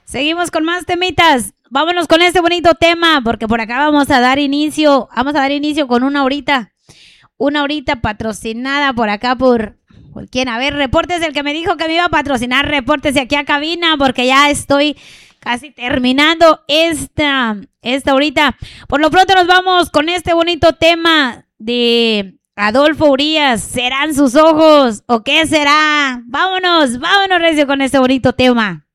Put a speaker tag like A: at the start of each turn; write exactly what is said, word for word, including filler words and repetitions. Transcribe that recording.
A: Seguimos con más temitas. Vámonos con este bonito tema, porque por acá vamos a dar inicio, vamos a dar inicio con una horita, una horita patrocinada por acá por, ¿por quién? A ver, repórtese el que me dijo que me iba a patrocinar, repórtese aquí a cabina, porque ya estoy casi terminando esta, esta horita. Por lo pronto nos vamos con este bonito tema de Adolfo Urias. ¿Serán sus ojos o qué será? Vámonos, vámonos recio con este bonito tema.